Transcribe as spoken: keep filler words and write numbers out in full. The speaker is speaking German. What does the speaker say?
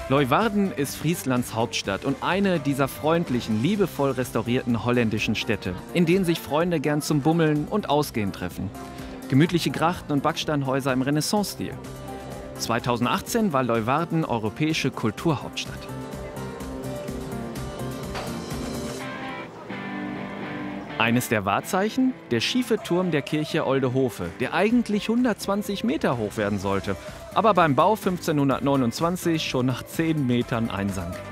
Leeuwarden ist Frieslands Hauptstadt und eine dieser freundlichen, liebevoll restaurierten holländischen Städte, in denen sich Freunde gern zum Bummeln und Ausgehen treffen. Gemütliche Grachten und Backsteinhäuser im Renaissance-Stil. zweitausendachtzehn war Leeuwarden europäische Kulturhauptstadt. Eines der Wahrzeichen? Der schiefe Turm der Kirche Oldehofe, der eigentlich hundertzwanzig Meter hoch werden sollte, aber beim Bau fünfzehnhundertneunundzwanzig schon nach zehn Metern einsank.